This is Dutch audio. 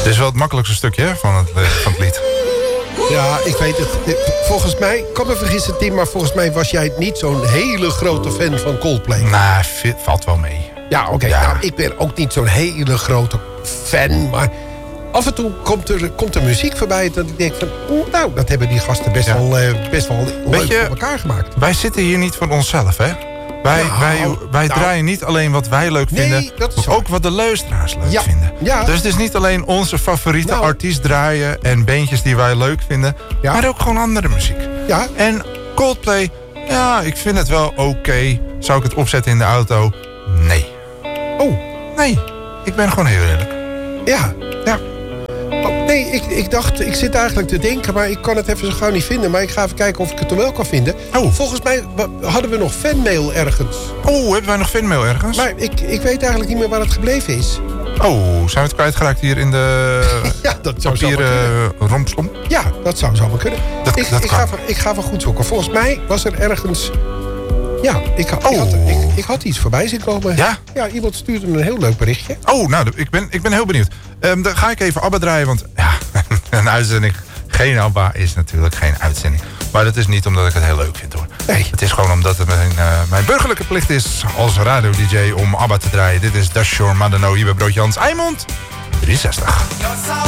is wel het makkelijkste stukje hè, van het lied. Ja, ik weet het. Volgens mij, kan me vergissen Tim, maar volgens mij was jij niet zo'n hele grote fan van Coldplay. Nou, valt wel mee. Ja, oké. Ja. Nou, ik ben ook niet zo'n hele grote fan, maar af en toe komt er muziek voorbij dat ik denk van, nou, dat hebben die gasten best wel leuk voor elkaar gemaakt. Wij zitten hier niet voor onszelf, hè? Wij draaien niet alleen wat wij leuk vinden, maar ook wat de luisteraars leuk vinden. Ja. Dus het is niet alleen onze favoriete artiest draaien en bandjes die wij leuk vinden, maar ook gewoon andere muziek. Ja. En Coldplay, ja, ik vind het wel oké. Zou ik het opzetten in de auto? Nee. Oh. Nee, ik ben gewoon heel eerlijk. Ja. Oh, nee, ik dacht, ik zit eigenlijk te denken, maar ik kan het even zo gauw niet vinden. Maar ik ga even kijken of ik het er wel kan vinden. Oh. Volgens mij hadden we nog fanmail ergens. Oh, hebben wij nog fanmail ergens? Maar ik weet eigenlijk niet meer waar het gebleven is. Oh, zijn we het kwijtgeraakt hier in de ja, dat zou papieren rompslomp? Ja, dat zou zomaar kunnen. Ik ga even goed zoeken. Volgens mij was er ergens... Ja, ik had iets voorbij zien komen. Ja? Ja, iemand stuurde een heel leuk berichtje. Oh, nou, ik ben heel benieuwd. Dan ga ik even ABBA draaien, want ja, een uitzending... Geen ABBA is natuurlijk geen uitzending. Maar dat is niet omdat ik het heel leuk vind, hoor. Nee. Het is gewoon omdat het mijn burgerlijke plicht is als radio-dj om ABBA te draaien. Dit is Dash Your Mother Know hier bij Broodje Hans Eimond 63.